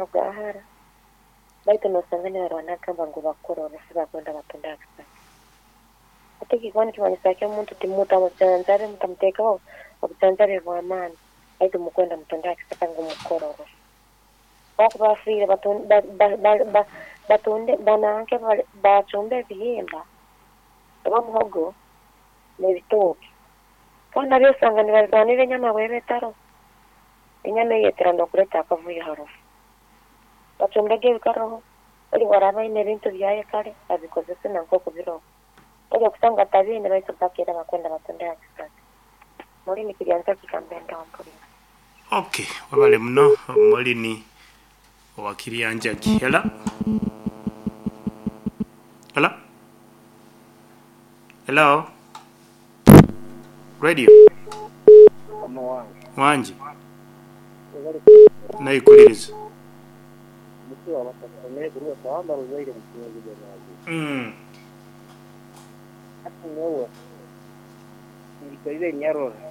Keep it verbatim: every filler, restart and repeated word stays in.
Karo gahara. Baitu nosanganya wanakamba ngo bakorora sibakwenda batunda akisa. Ate kikwani kimanisakya umuntu timuta mutanzare mutamteka obutanzare bw'amani. Baitu mukwenda mutunda akisa ngo mukorora. Bako bafire batonde batonde bananke bachombe ebihimba. Bamuhogo n'ebitoki. Kandi abyo usanga nibazanira enyama bwebetaro. Enyama yeterano kuleta akavuyo harufu. Bachombege bikaroho. Oli waraba ine bintu byaye kale abikoze sina nko kubiro. Oli kusanga tabine baito bakera bakwenda batondera kisasa. Muri ni kirianza kikambenda wampuri. Okay, wabale mno muri ni wakirianja kihela. Hello? Hello? Radio. Wanji. Naikuliriza. Mm. Ati nyewe. Nilikoiwe nyarora.